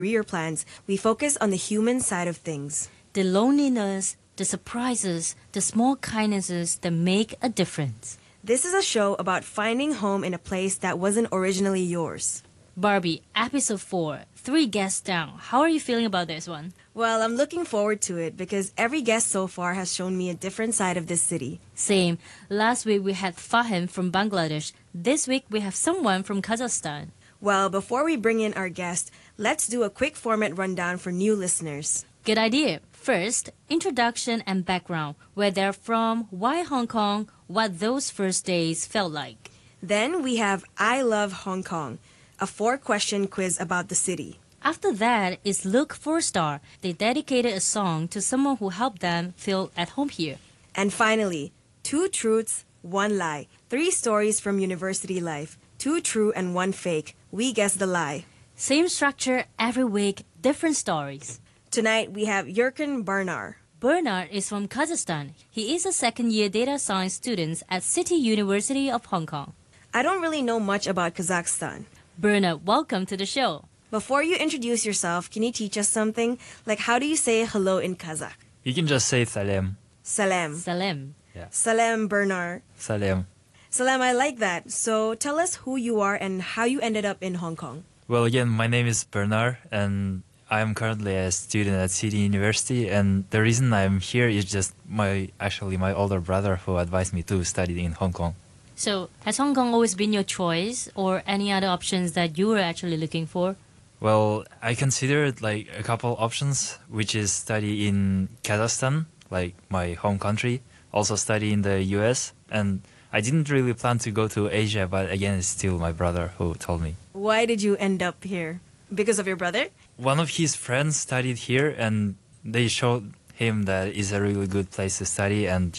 career plans, we focus on the human side of things. The loneliness, the surprises, the small kindnesses that make a difference. This is a show about finding home in a place that wasn't originally yours. Barbie, episode 4, 3 guests down. How are you feeling about this one? Well, I'm looking forward to it because every guest so far has shown me a different side of this city. Same. Last week we had Fahim from Bangladesh. This week we have someone from Kazakhstan. Well, before we bring in our guest, let's do a quick format rundown for new listeners. Good idea. First, introduction and background. Where they're from, why Hong Kong, what those first days felt like. Then we have I Love Hong Kong, a 4-question quiz about the city. After that is Look for a Star. They dedicated a song to someone who helped them feel at home here. And finally, 2 truths, 1 lie. 3 stories from university life. 2 true and 1 fake. We guess the lie. Same structure every week, different stories. Tonight we have Jurgen Bernard. Bernard is from Kazakhstan. He is a second-year data science student at City University of Hong Kong. I don't really know much about Kazakhstan. Bernard, welcome to the show. Before you introduce yourself, can you teach us something? Like, how do you say hello in Kazakh? You can just say salam. Salam. Salam. Salam, Bernard. Salam. Salam, I like that. So tell us who you are and how you ended up in Hong Kong. Well, again, my name is Bernard, and I'm currently a student at City University. And the reason I'm here is just my older brother who advised me to study in Hong Kong. So, has Hong Kong always been your choice or any other options that you were actually looking for? Well, I considered like a couple options, which is study in Kazakhstan, like my home country, also study in the US, and I didn't really plan to go to Asia, but again, it's still my brother who told me. Why did you end up here? Because of your brother? One of his friends studied here, and they showed him that it's a really good place to study, and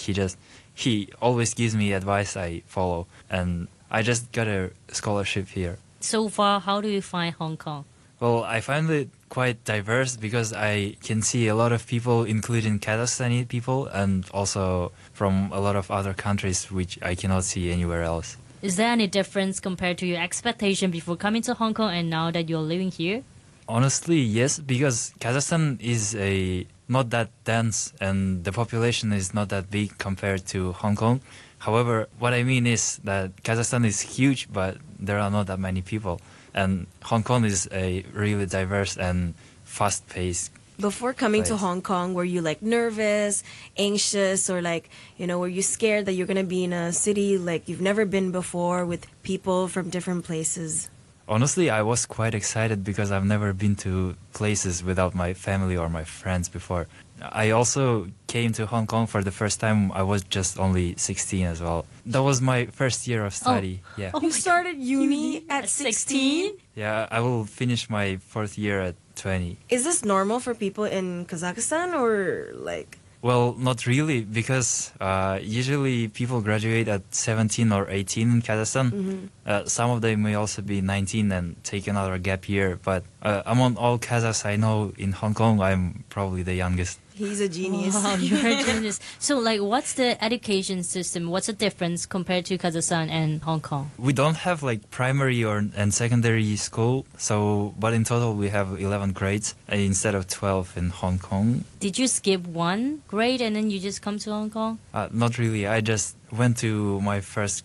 he always gives me advice I follow, and I just got a scholarship here. So far, how do you find Hong Kong? Well, I find it quite diverse because I can see a lot of people, including Kazakhstani people, and also from a lot of other countries which I cannot see anywhere else. Is there any difference compared to your expectation before coming to Hong Kong and now that you're living here? Honestly, yes, because Kazakhstan is not that dense and the population is not that big compared to Hong Kong. However, what I mean is that Kazakhstan is huge, but there are not that many people. And Hong Kong is a really diverse and fast-paced Before coming to place. Hong Kong, were you like nervous, anxious, or like, were you scared that you're going to be in a city like you've never been before with people from different places? Honestly, I was quite excited because I've never been to places without my family or my friends before. I also came to Hong Kong for the first time. I was just only 16 as well. That was my first year of study. Yeah. Oh You my started uni at 16? Yeah, I will finish my 4th year at 20. Is this normal for people in Kazakhstan or like... Well, not really, because usually people graduate at 17 or 18 in Kazakhstan. Some of them may also be 19 and take another gap year. But among all Kazakhs I know in Hong Kong, I'm probably the youngest. He's a genius. Wow, you're a genius. So, what's the education system? What's the difference compared to Kazakhstan and Hong Kong? We don't have primary and secondary school, but in total we have 11 grades instead of 12 in Hong Kong. Did you skip one grade and then you just come to Hong Kong? Not really. I just went to my first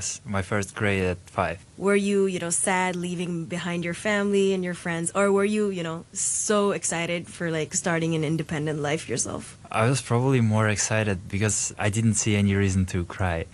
grade at 5. Were you, sad leaving behind your family and your friends? Or were you, so excited for starting an independent life yourself? I was probably more excited because I didn't see any reason to cry.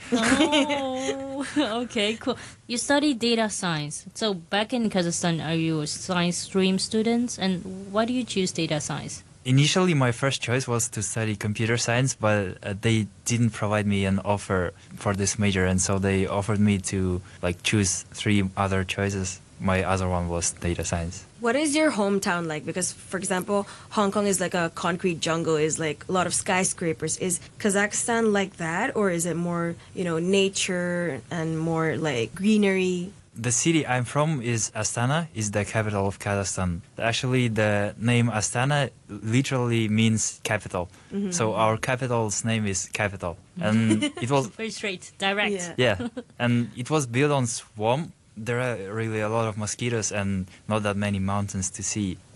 Oh, okay, cool. You study data science. So back in Kazakhstan, are you a science stream student? And why do you choose data science? Initially, my first choice was to study computer science, but they didn't provide me an offer for this major, and so they offered me to choose 3 other choices. My other one was data science. What is your hometown like? Because, for example, Hong Kong is like a concrete jungle, is like a lot of skyscrapers. Is Kazakhstan like that, or is it more, nature and more like greenery? The city I'm from is Astana, is the capital of Kazakhstan. Actually, the name Astana literally means capital. So our capital's name is capital. And it was... Very straight, direct. Yeah, and it was built on swamp. There are really a lot of mosquitoes and not that many mountains to see.